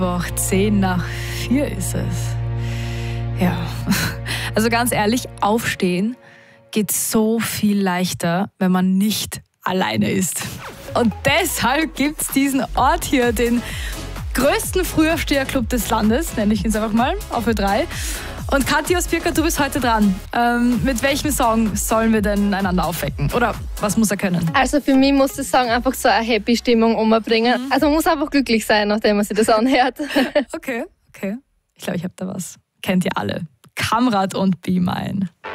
Mittwoch, 3:10 ist es. Ja, also ganz ehrlich, aufstehen geht so viel leichter, wenn man nicht alleine ist. Und deshalb gibt es diesen Ort hier, den größten Frühaufsteherclub des Landes, nenne ich ihn einfach mal, auf Ö3. Und Kathi aus Pirka, du bist heute dran. Mit welchem Song sollen wir denn einander aufwecken? Oder was muss er können? Also für mich muss der Song einfach so eine happy Stimmung umbringen. Also man muss einfach glücklich sein, nachdem man sich das anhört. Okay. Ich glaube, ich habe da was. Kennt ihr alle. Kamrat und Be Mine.